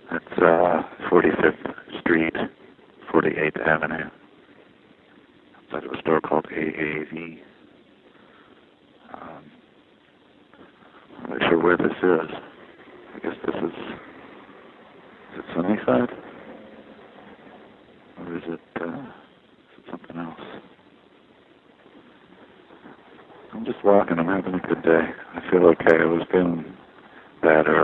It's 45th Street, 48th Avenue. Outside of a store called AAV. I'm not sure where this is. I guess this is it Sunnyside? Or is it something else? I'm just walking. I'm having a good day. I feel okay. I was feeling bad earlier.